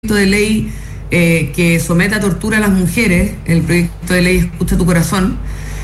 de ley que somete a tortura a las mujeres, el proyecto de ley Escucha tu Corazón,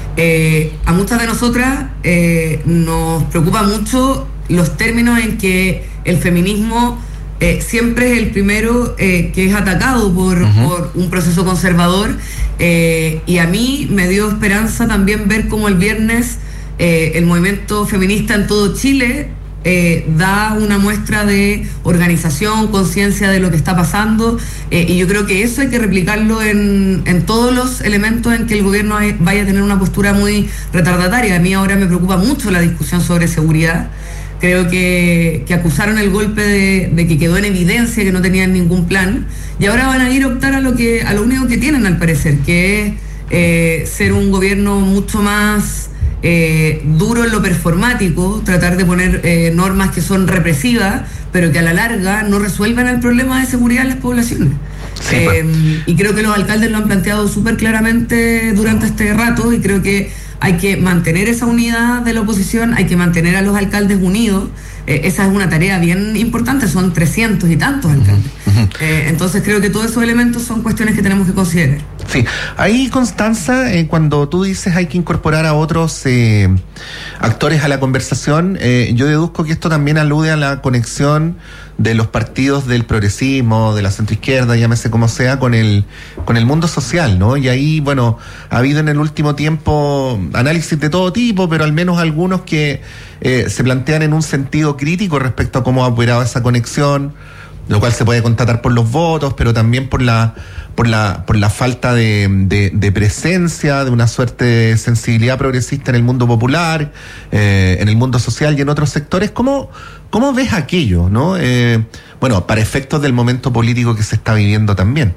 a muchas de nosotras nos preocupa mucho los términos en que el feminismo siempre es el primero que es atacado por un proceso conservador, y a mí me dio esperanza también ver cómo el viernes el movimiento feminista en todo Chile da una muestra de organización, conciencia de lo que está pasando, y yo creo que eso hay que replicarlo en todos los elementos en que el gobierno vaya a tener una postura muy retardataria. A mí ahora me preocupa mucho la discusión sobre seguridad. Creo que acusaron el golpe de que quedó en evidencia que no tenían ningún plan, y ahora van a ir a optar a lo único que tienen, al parecer, que es ser un gobierno mucho más duro en lo performático, tratar de poner normas que son represivas, pero que a la larga no resuelven el problema de seguridad en las poblaciones. Sí, y creo que los alcaldes lo han planteado súper claramente durante este rato, y creo que hay que mantener esa unidad de la oposición, hay que mantener a los alcaldes unidos. Esa es una tarea bien importante, son 300 y tantos alcaldes. Entonces creo que todos esos elementos son cuestiones que tenemos que considerar. Sí, ahí, Constanza, cuando tú dices hay que incorporar a otros actores a la conversación, yo deduzco que esto también alude a la conexión de los partidos del progresismo, de la centroizquierda, llámese como sea, con el mundo social, ¿no? Y ahí, bueno, ha habido en el último tiempo análisis de todo tipo, pero al menos algunos que se plantean en un sentido crítico respecto a cómo ha operado esa conexión, lo cual se puede constatar por los votos, pero también por la falta de presencia, de una suerte de sensibilidad progresista en el mundo popular, en el mundo social y en otros sectores. ¿Cómo ves aquello, no? Bueno, para efectos del momento político que se está viviendo también.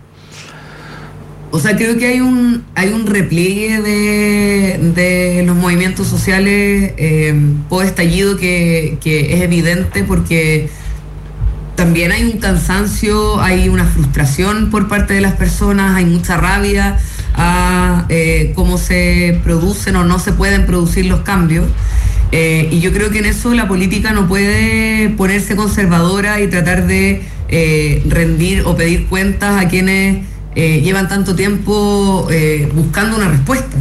O sea, creo que hay un repliegue de los movimientos sociales post estallido que es evidente, porque también hay un cansancio, hay una frustración por parte de las personas, hay mucha rabia a cómo se producen o no se pueden producir los cambios. Y yo creo que en eso la política no puede ponerse conservadora y tratar de rendir o pedir cuentas a quienes llevan tanto tiempo buscando una respuesta.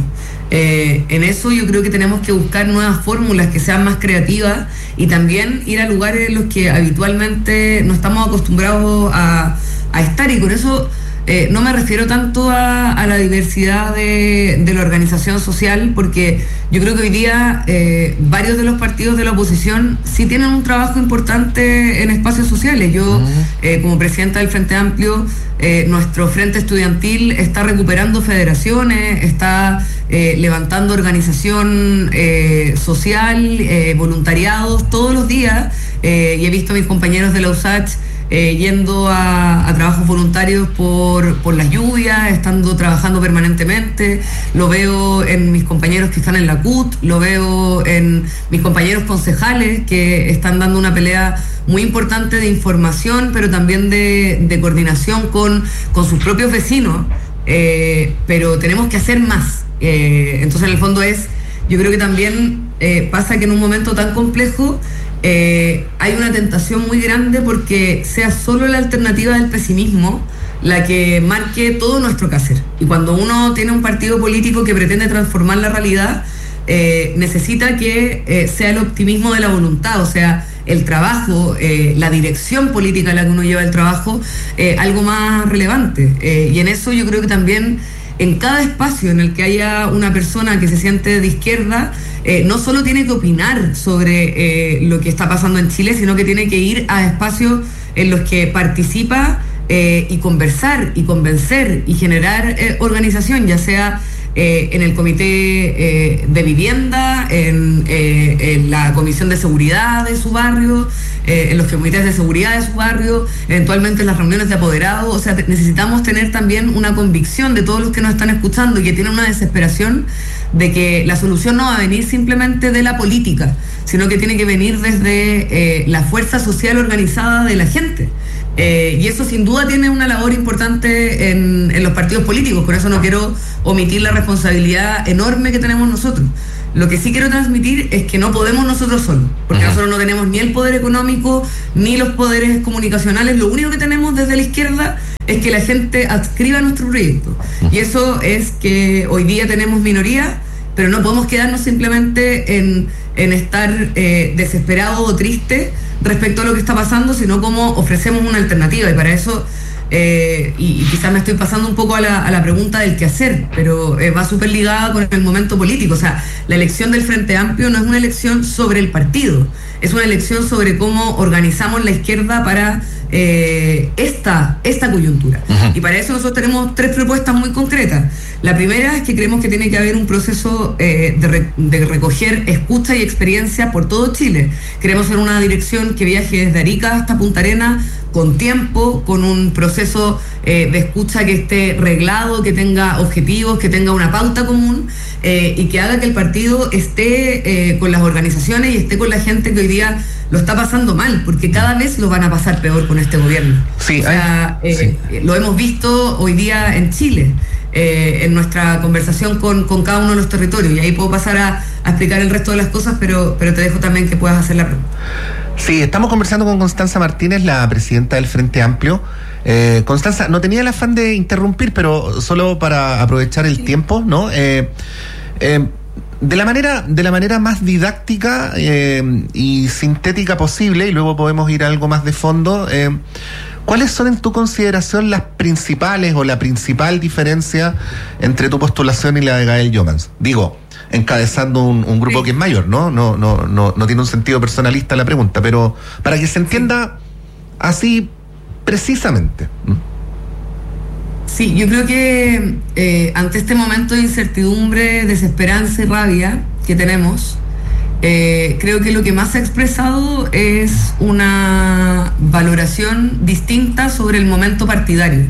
En eso yo creo que tenemos que buscar nuevas fórmulas que sean más creativas, y también ir a lugares en los que habitualmente no estamos acostumbrados a estar, y con eso no me refiero tanto a la diversidad de la organización social, porque yo creo que hoy día varios de los partidos de la oposición sí tienen un trabajo importante en espacios sociales. Yo, como presidenta del Frente Amplio, nuestro Frente Estudiantil está recuperando federaciones, está levantando organización social, voluntariados todos los días, y he visto a mis compañeros de la USACH yendo a trabajos voluntarios por las lluvias, estando trabajando permanentemente. Lo veo en mis compañeros que están en la CUT, lo veo en mis compañeros concejales que están dando una pelea muy importante de información, pero también de coordinación con sus propios vecinos, pero tenemos que hacer más. Entonces, en el fondo yo creo que también pasa que en un momento tan complejo hay una tentación muy grande porque sea solo la alternativa del pesimismo la que marque todo nuestro quehacer. Y cuando uno tiene un partido político que pretende transformar la realidad, necesita que sea el optimismo de la voluntad, o sea, el trabajo, la dirección política a la que uno lleva el trabajo, algo más relevante. Y en eso yo creo que también en cada espacio en el que haya una persona que se siente de izquierda, no solo tiene que opinar sobre lo que está pasando en Chile, sino que tiene que ir a espacios en los que participa y conversar y convencer y generar organización, ya sea en el comité de vivienda, en la comisión de seguridad de su barrio, en los comités de seguridad de su barrio, eventualmente en las reuniones de apoderados. O sea, necesitamos tener también una convicción de todos los que nos están escuchando y que tienen una desesperación de que la solución no va a venir simplemente de la política, sino que tiene que venir desde la fuerza social organizada de la gente. Y eso sin duda tiene una labor importante en los partidos políticos. Por eso no quiero omitir la responsabilidad enorme que tenemos nosotros. Lo que sí quiero transmitir es que no podemos nosotros solos, porque nosotros no tenemos ni el poder económico, ni los poderes comunicacionales. Lo único que tenemos desde la izquierda es que la gente adscriba nuestro proyecto. Y eso es que hoy día tenemos minoría, pero no podemos quedarnos simplemente en estar desesperados o tristes respecto a lo que está pasando, sino como ofrecemos una alternativa. Y para eso, y quizás me estoy pasando un poco a la pregunta del qué hacer, pero va súper ligada con el momento político. O sea, la elección del Frente Amplio no es una elección sobre el partido, es una elección sobre cómo organizamos la izquierda para esta coyuntura. Y para eso nosotros tenemos 3 propuestas muy concretas. La primera es que creemos que tiene que haber un proceso de recoger escucha y experiencia por todo Chile. Queremos ser una dirección que viaje desde Arica hasta Punta Arenas con tiempo, con un proceso de escucha que esté reglado, que tenga objetivos, que tenga una pauta común, y que haga que el partido esté con las organizaciones y esté con la gente que hoy día lo está pasando mal, porque cada vez lo van a pasar peor con este gobierno. Sí, o sea, lo hemos visto hoy día en Chile, en nuestra conversación con cada uno de los territorios, y ahí puedo pasar a explicar el resto de las cosas, pero te dejo también que puedas hacer la pregunta. Sí, estamos conversando con Constanza Martínez, la presidenta del Frente Amplio. Constanza, no tenía el afán de interrumpir, pero solo para aprovechar el tiempo, ¿no? De la manera más didáctica y sintética posible, y luego podemos ir a algo más de fondo, ¿cuáles son en tu consideración las principales o la principal diferencia entre tu postulación y la de Gael Jomans? Digo, encabezando un grupo que es mayor, ¿no? No tiene un sentido personalista la pregunta, pero para que se entienda así precisamente. Sí, yo creo que ante este momento de incertidumbre, desesperanza y rabia que tenemos, creo que lo que más se ha expresado es una valoración distinta sobre el momento partidario.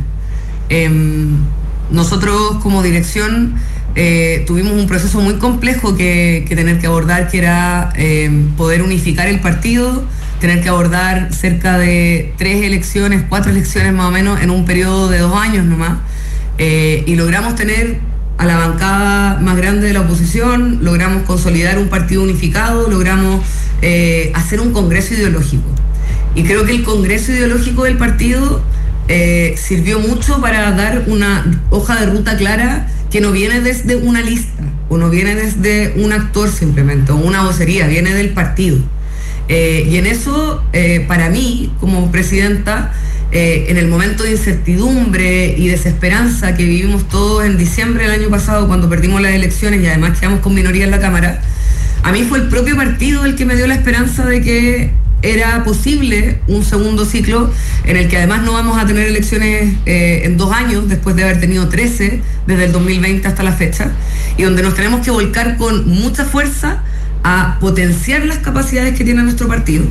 Nosotros como dirección tuvimos un proceso muy complejo que tener que abordar, que era poder unificar el partido, tener que abordar cerca de 4 elecciones más o menos en un periodo de 2 años nomás, y logramos tener a la bancada más grande de la oposición, logramos consolidar un partido unificado, logramos hacer un congreso ideológico. Y creo que el congreso ideológico del partido sirvió mucho para dar una hoja de ruta clara que no viene desde una lista, o no viene desde un actor simplemente, o una vocería, viene del partido. Y en eso, para mí, como presidenta, en el momento de incertidumbre y desesperanza que vivimos todos en diciembre del año pasado, cuando perdimos las elecciones y además quedamos con minoría en la Cámara, a mí fue el propio partido el que me dio la esperanza de que era posible un segundo ciclo en el que además no vamos a tener elecciones en 2 años, después de haber tenido 13 desde el 2020 hasta la fecha, y donde nos tenemos que volcar con mucha fuerza a potenciar las capacidades que tiene nuestro partido,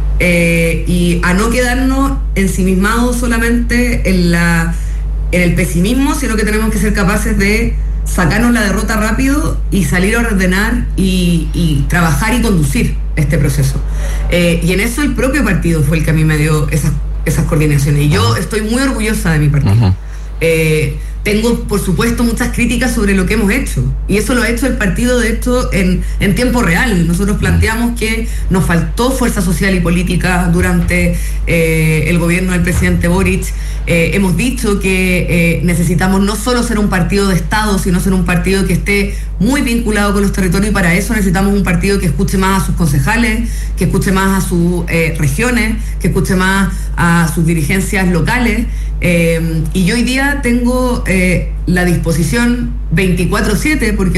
y a no quedarnos ensimismados solamente en el pesimismo, sino que tenemos que ser capaces de sacarnos la derrota rápido y salir a ordenar y trabajar y conducir este proceso. Y en eso el propio partido fue el que a mí me dio esas coordinaciones. Y yo estoy muy orgullosa de mi partido. Tengo, por supuesto, muchas críticas sobre lo que hemos hecho. Y eso lo ha hecho el partido, de hecho, en tiempo real. Nosotros planteamos que nos faltó fuerza social y política durante el gobierno del presidente Boric. Hemos dicho que necesitamos no solo ser un partido de Estado, sino ser un partido que esté muy vinculado con los territorios, y para eso necesitamos un partido que escuche más a sus concejales, que escuche más a sus regiones, que escuche más a sus dirigencias locales. Y yo hoy día tengo la disposición 24/7, porque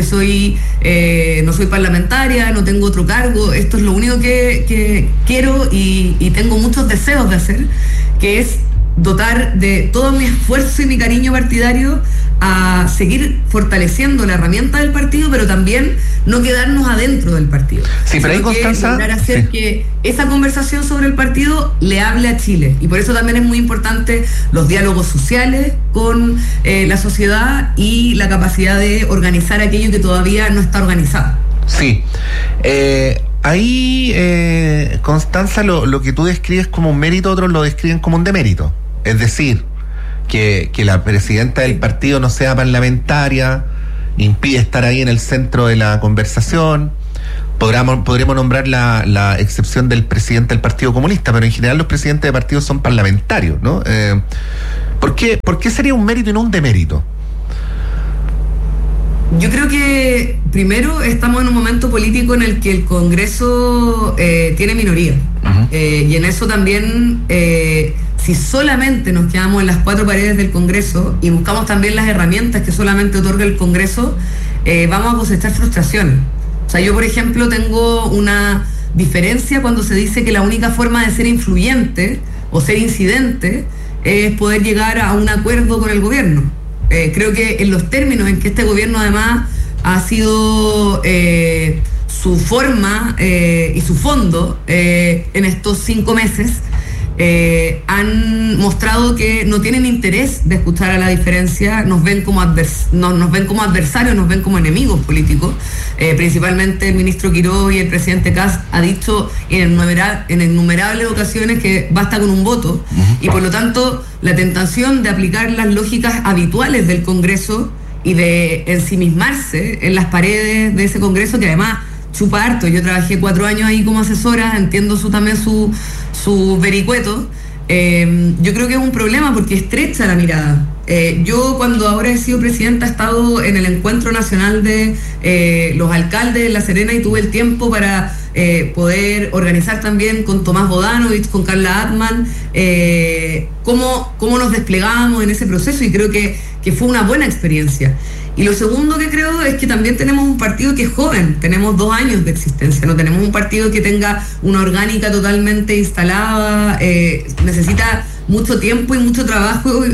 no soy parlamentaria, no tengo otro cargo. Esto es lo único que quiero y tengo muchos deseos de hacer, que es dotar de todo mi esfuerzo y mi cariño partidario a seguir fortaleciendo la herramienta del partido, pero también no quedarnos adentro del partido. Sí, pero ahí, Constanza, lograr hacer que esa conversación sobre el partido le hable a Chile. Y por eso también es muy importante los diálogos sociales con la sociedad y la capacidad de organizar aquello que todavía no está organizado. Sí. Ahí, Constanza, lo que tú describes como un mérito, otros lo describen como un demérito. Es decir, que la presidenta del partido no sea parlamentaria, impide estar ahí en el centro de la conversación. Podríamos nombrar la excepción del presidente del Partido Comunista, pero en general los presidentes de partidos son parlamentarios, ¿no? ¿Por qué sería un mérito y no un demérito? Yo creo que primero estamos en un momento político en el que el Congreso tiene minoría. Uh-huh. Y en eso también, si solamente nos quedamos en las cuatro paredes del Congreso y buscamos también las herramientas que solamente otorga el Congreso, vamos a cosechar frustraciones. O sea, yo por ejemplo tengo una diferencia cuando se dice que la única forma de ser influyente o ser incidente es poder llegar a un acuerdo con el gobierno. Creo que en los términos en que este gobierno además ha sido su forma y su fondo en estos 5 meses, han mostrado que no tienen interés de escuchar a la diferencia, nos ven como adversarios, nos ven como enemigos políticos. Principalmente el ministro Quiroz y el presidente Kast ha dicho en innumerables ocasiones que basta con un voto. Uh-huh. Y por lo tanto la tentación de aplicar las lógicas habituales del Congreso y de ensimismarse en las paredes de ese Congreso, que además chupa harto. Yo trabajé 4 años ahí como asesora, entiendo también su vericueto. Yo creo que es un problema porque estrecha la mirada. Yo cuando ahora he sido presidenta he estado en el encuentro nacional de los alcaldes de La Serena y tuve el tiempo para poder organizar también con Tomás Bodanovich, con Carla Atman, cómo nos desplegamos en ese proceso, y creo que fue una buena experiencia. Y lo segundo que creo es que también tenemos un partido que es joven, tenemos 2 años de existencia, no tenemos un partido que tenga una orgánica totalmente instalada, necesita mucho tiempo y mucho trabajo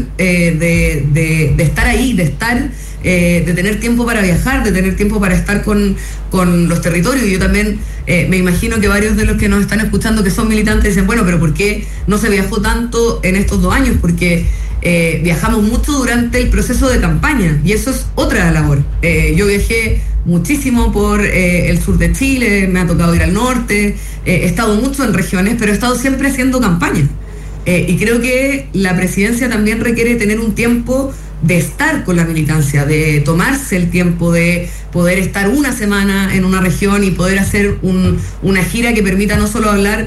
de estar ahí, de tener tiempo para viajar, de tener tiempo para estar con los territorios. Y yo también me imagino que varios de los que nos están escuchando que son militantes dicen, bueno, pero ¿por qué no se viajó tanto en estos 2 años? Porque viajamos mucho durante el proceso de campaña y eso es otra labor. Yo viajé muchísimo por el sur de Chile, me ha tocado ir al norte, he estado mucho en regiones, pero he estado siempre haciendo campaña. Y creo que la presidencia también requiere tener un tiempo de estar con la militancia, de tomarse el tiempo de poder estar una semana en una región y poder hacer una gira que permita no solo hablar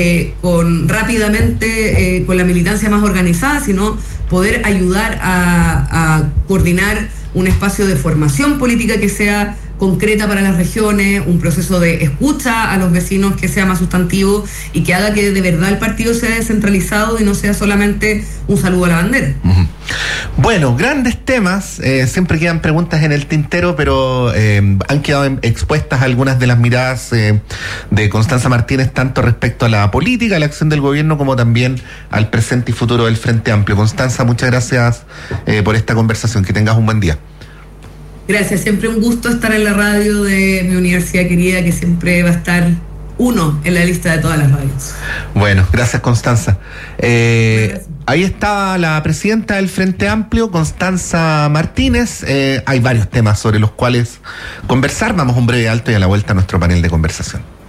rápidamente con la militancia más organizada, sino poder ayudar a coordinar un espacio de formación política que sea concreta para las regiones, un proceso de escucha a los vecinos que sea más sustantivo y que haga que de verdad el partido sea descentralizado y no sea solamente un saludo a la bandera. Uh-huh. Bueno, grandes temas, siempre quedan preguntas en el tintero, pero han quedado expuestas algunas de las miradas de Constanza Martínez, tanto respecto a la política, a la acción del gobierno, como también al presente y futuro del Frente Amplio. Constanza, muchas gracias por esta conversación, que tengas un buen día. Gracias, siempre un gusto estar en la radio de mi universidad querida, que siempre va a estar uno en la lista de todas las radios. Bueno, gracias Constanza. Gracias. Ahí estaba la presidenta del Frente Amplio, Constanza Martínez. Hay varios temas sobre los cuales conversar. Vamos a un breve alto y a la vuelta a nuestro panel de conversación.